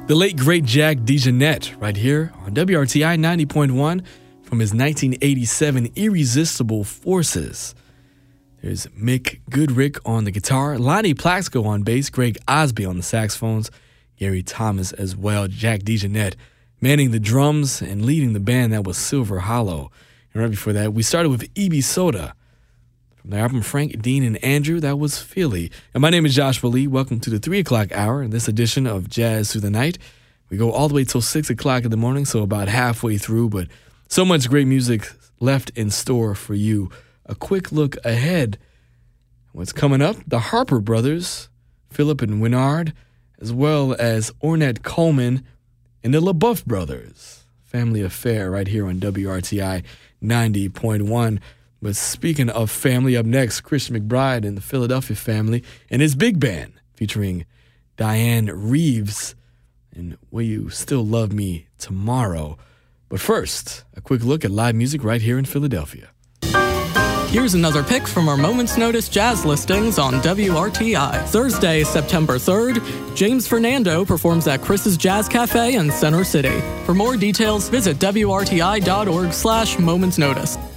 The late, great Jack DeJohnette right here on WRTI 90.1 from his 1987 Irresistible Forces. There's Mick Goodrick on the guitar, Lonnie Plaxico on bass, Greg Osby on the saxophones, Gary Thomas as well, Jack DeJohnette manning the drums and leading the band. That was Silver Hollow. And right before that, we started with E.B. Soda. From the album Frank, Dean, and Andrew, that was Philly. And my name is Joshua Lee. Welcome to the 3 o'clock hour in this edition of Jazz Through the Night. We go all the way till 6 o'clock in the morning, so about halfway through, but so much great music left in store for you. A quick look ahead. What's coming up? The Harper Brothers, Philip and Winard, as well as Ornette Coleman and the LaBeouf Brothers. Family affair right here on WRTI 90.1. But speaking of family, up next, Christian McBride and the Philadelphia Family and his big band featuring Diane Reeves and Will You Still Love Me Tomorrow. But first, a quick look at live music right here in Philadelphia. Here's another pick from our Moment's Notice jazz listings on WRTI. Thursday, September 3rd, James Fernando performs at Chris's Jazz Cafe in Center City. For more details, visit WRTI.org/momentsnotice.